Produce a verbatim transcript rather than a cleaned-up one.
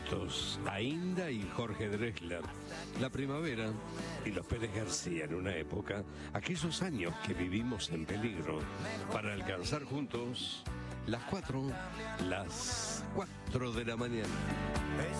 Bustos, Ainda y Jorge Drexler. La primavera y los Pérez García en una época, aquellos años que vivimos en peligro, para alcanzar juntos las cuatro, las cuatro de la mañana.